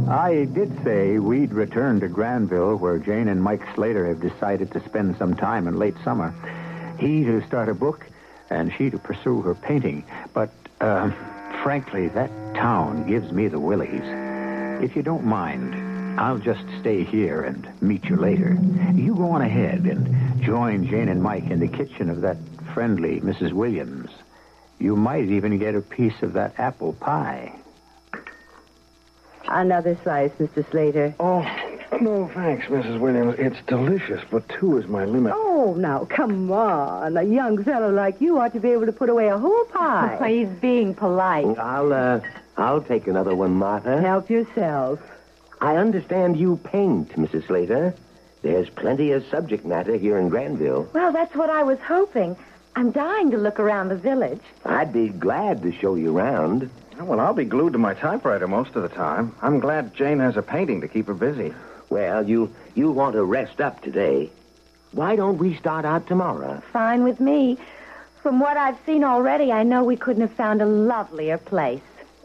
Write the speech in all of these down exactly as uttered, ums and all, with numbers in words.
I did say we'd return to Granville, where Jane and Mike Slater have decided to spend some time in late summer. He to start a book, and she to pursue her painting. But, uh, frankly, that town gives me the willies. If you don't mind, I'll just stay here and meet you later. You go on ahead and join Jane and Mike in the kitchen of that friendly Missus Williams. You might even get a piece of that apple pie. Another slice, Mister Slater. Oh, no, thanks, Missus Williams. It's delicious, but two is my limit. Oh, now, come on. A young fellow like you ought to be able to put away a whole pie. He's being polite. I'll, uh, I'll take another one, Martha. Help yourself. I understand you paint, Missus Slater. There's plenty of subject matter here in Granville. Well, that's what I was hoping. I'm dying to look around the village. I'd be glad to show you around. Well, I'll be glued to my typewriter most of the time. I'm glad Jane has a painting to keep her busy. Well, you you want to rest up today. Why don't we start out tomorrow? Fine with me. From what I've seen already, I know we couldn't have found a lovelier place.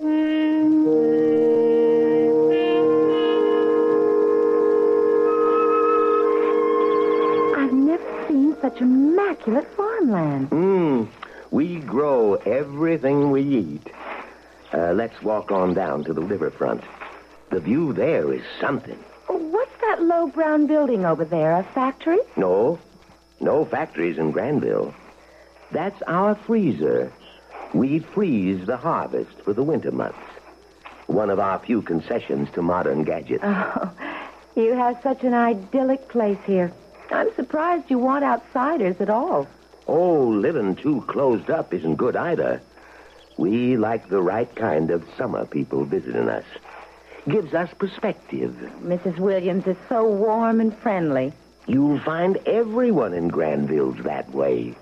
I've never seen such immaculate farmland. Hmm. We grow everything we eat. Uh, let's walk on down to the riverfront. The view there is something. What's that low brown building over there? A factory? No. No factories in Granville. That's our freezer. We freeze the harvest for the winter months. One of our few concessions to modern gadgets. Oh, you have such an idyllic place here. I'm surprised you want outsiders at all. Oh, living too closed up isn't good either. We like the right kind of summer people visiting us. Gives us perspective. Missus Williams is so warm and friendly. You'll find everyone in Granville's that way.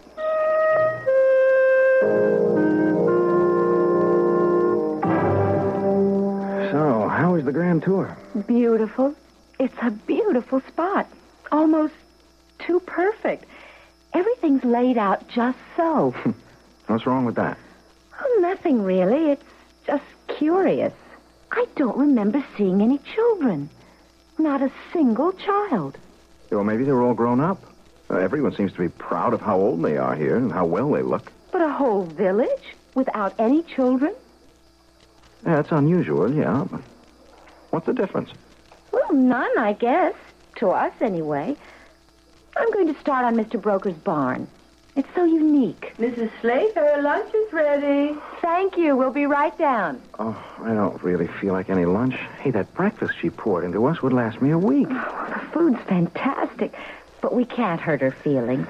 So, how was the grand tour? Beautiful. It's a beautiful spot. Almost too perfect. Everything's laid out just so. What's wrong with that? Oh, nothing really. It's just curious. I don't remember seeing any children. Not a single child. Well, maybe they're all grown up. Uh, everyone seems to be proud of how old they are here and how well they look. But a whole village without any children? Yeah, it's unusual, yeah. But what's the difference? Well, none, I guess. To us, anyway. I'm going to start on Mister Broker's barn. It's so unique. Missus Slater, lunch is ready. Thank you. We'll be right down. Oh, I don't really feel like any lunch. Hey, that breakfast she poured into us would last me a week. Oh, the food's fantastic, but we can't hurt her feelings.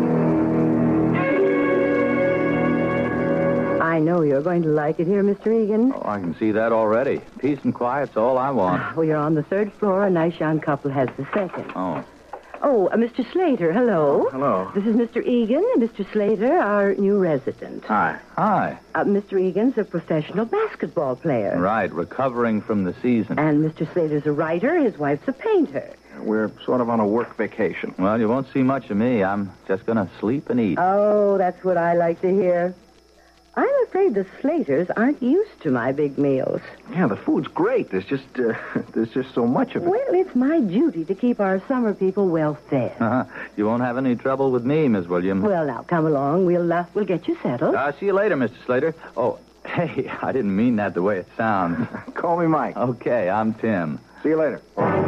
I know you're going to like it here, Mister Egan. Oh, I can see that already. Peace and quiet's all I want. Well, you're on the third floor. A nice young couple has the second. Oh. Oh, uh, Mister Slater, hello. Oh, hello. This is Mister Egan and Mister Slater, our new resident. Hi. Hi. Uh, Mister Egan's a professional basketball player. Right, recovering from the season. And Mister Slater's a writer. His wife's a painter. We're sort of on a work vacation. Well, you won't see much of me. I'm just going to sleep and eat. Oh, that's what I like to hear. I'm afraid the Slaters aren't used to my big meals. Yeah, the food's great. There's just uh, there's just so much of it. Well, it's my duty to keep our summer people well fed. Uh-huh. You won't have any trouble with me, Miss Williams. Well, now, come along. We'll uh, we'll get you settled. Uh, see you later, Mister Slater. Oh, hey, I didn't mean that the way it sounds. Call me Mike. Okay, I'm Tim. See you later.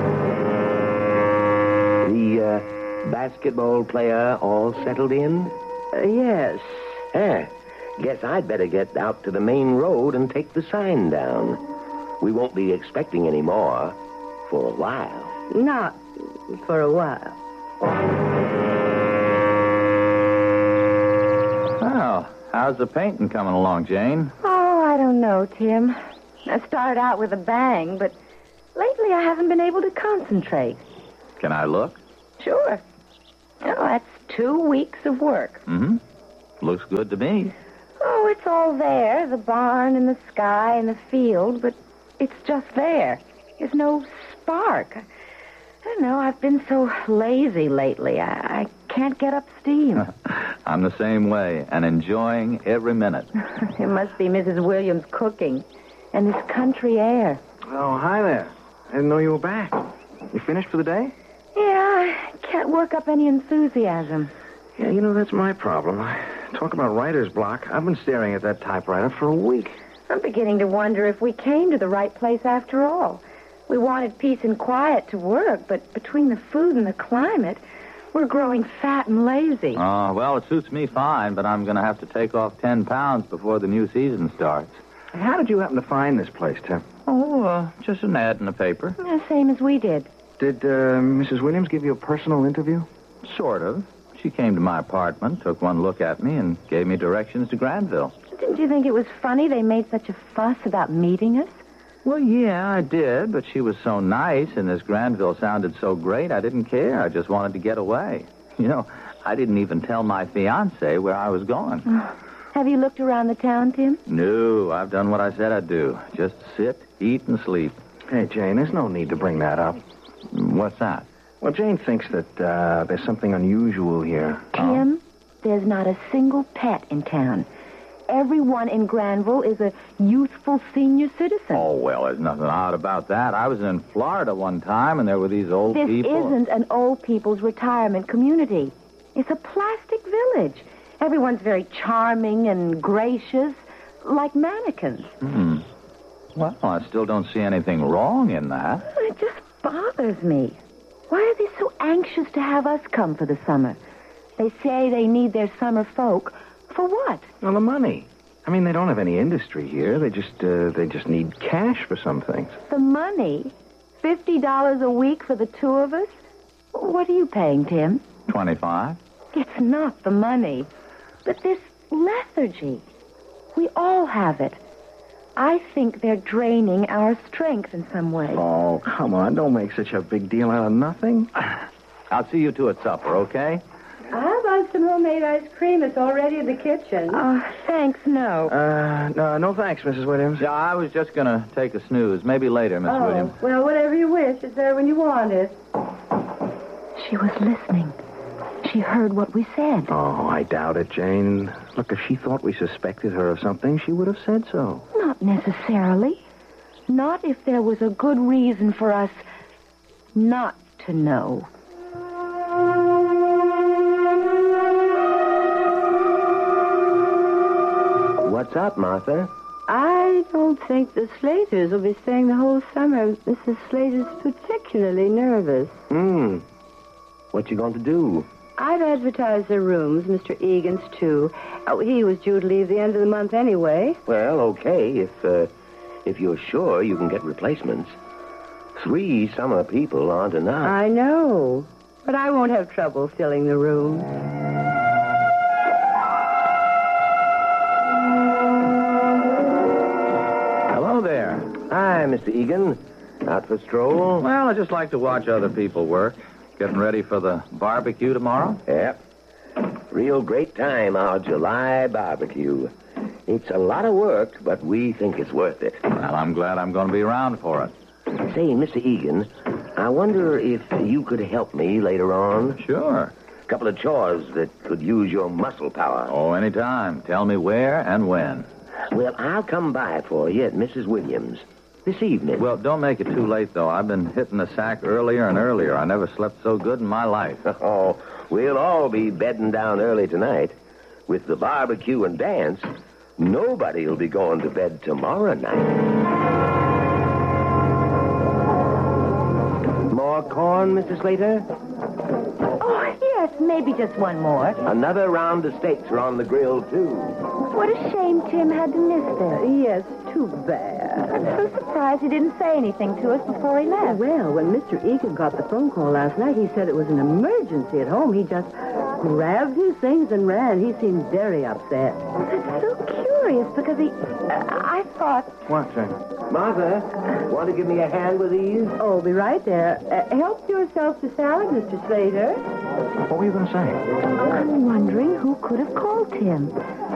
The uh, basketball player all settled in? Uh, yes. Eh, guess I'd better get out to the main road and take the sign down. We won't be expecting any more for a while. Not for a while. Well, how's the painting coming along, Jane? Oh, I don't know, Tim. I started out with a bang, but lately I haven't been able to concentrate. Can I look? Sure. Oh, that's two weeks of work. Mm-hmm. Looks good to me. Oh, it's all there, the barn and the sky and the field, but it's just there. There's no spark. I don't know, I've been so lazy lately. I, I can't get up steam. I'm the same way, and enjoying every minute. It must be Missus Williams cooking and this country air. Oh, hi there. I didn't know you were back. You finished for the day? Yeah, I can't work up any enthusiasm. Yeah, you know, that's my problem. Talk about writer's block. I've been staring at that typewriter for a week. I'm beginning to wonder if we came to the right place after all. We wanted peace and quiet to work, but between the food and the climate, we're growing fat and lazy. Oh, well, it suits me fine, but I'm going to have to take off ten pounds before the new season starts. How did you happen to find this place, Tim? Oh, uh, just an ad in the paper. Yeah, same as we did. Did uh, Missus Williams give you a personal interview? Sort of. She came to my apartment, took one look at me, and gave me directions to Granville. Didn't you think it was funny they made such a fuss about meeting us? Well, yeah, I did, but she was so nice, and this Granville sounded so great, I didn't care. I just wanted to get away. You know, I didn't even tell my fiancé where I was going. Have you looked around the town, Tim? No, I've done what I said I'd do. Just sit, eat, and sleep. Hey, Jane, there's no need to bring that up. What's that? Well, Jane thinks that uh, there's something unusual here. Tim, there's not a single pet in town. Everyone in Granville is a youthful senior citizen. Oh, well, there's nothing odd about that. I was in Florida one time, and there were these old This people. isn't an old people's retirement community. It's a plastic village. Everyone's very charming and gracious, like mannequins. Hmm. Well, I still don't see anything wrong in that. It just bothers me. Why are they so anxious to have us come for the summer? They say they need their summer folk. For what? Well, the money. I mean, they don't have any industry here. They just uh, they just need cash for some things. The money? Fifty dollars a week for the two of us? What are you paying, Tim? Twenty-five? It's not the money, but this lethargy. We all have it. I think they're draining our strength in some way. Oh, come on. Don't make such a big deal out of nothing. I'll see you two at supper, okay? How about some homemade ice cream? It's already in the kitchen. Oh, thanks, no. Uh, no, no thanks, Missus Williams. Yeah, I was just going to take a snooze. Maybe later, Miss oh, Williams. well, whatever you wish. It's there when you want it. She was listening. She heard what we said. Oh, I doubt it, Jane. Look, if she thought we suspected her of something, she would have said so. Not necessarily. Not if there was a good reason for us not to know. What's up, Martha? I don't think the Slaters will be staying the whole summer. Missus Slater's particularly nervous. Hmm. What you going to do? I've advertised their rooms, Mister Egan's too. Oh, he was due to leave the end of the month anyway. Well, okay, if, uh, if you're sure you can get replacements. Three summer people aren't enough. I know, but I won't have trouble filling the room. Hello there. Hi, Mister Egan. Out for a stroll? Well, I just like to watch other people work. Getting ready for the barbecue tomorrow? Yep. Real great time, our July barbecue. It's a lot of work, but we think it's worth it. Well, I'm glad I'm going to be around for it. Say, Mister Egan, I wonder if you could help me later on. Sure. A couple of chores that could use your muscle power. Oh, anytime. Tell me where and when. Well, I'll come by for you at Missus Williams this evening. Well, don't make it too late, though. I've been hitting the sack earlier and earlier. I never slept so good in my life. Oh, we'll all be bedding down early tonight. With the barbecue and dance, nobody will be going to bed tomorrow night. More corn, Missus Slater? Oh, yes, maybe just one more. Another round of steaks are on the grill, too. What a shame Tim had to miss this. Yes, too bad. I'm so surprised he didn't say anything to us before he left. Well, when Mister Egan got the phone call last night, he said it was an emergency at home. He just grabbed his things and ran. He seemed very upset. That's so curious because he... Uh, I thought... What, Jane? Martha, want to give me a hand with these? Oh, be right there. Uh, help yourself to salad, Mister Slater. What were you going to say? I'm wondering who could have called Tim.